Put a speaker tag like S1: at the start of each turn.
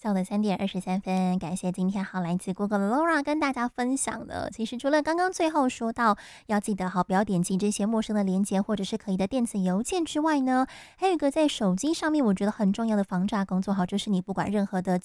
S1: 下午的3:23，感谢今天来自 Google 的 Laura 跟大家分享的。其实除了刚刚最后说到要记得不要点击这些陌生的连结或者是可疑的电子邮件之外呢，还有一个在手机上面我觉得很重要的防诈工作就是你不管任何的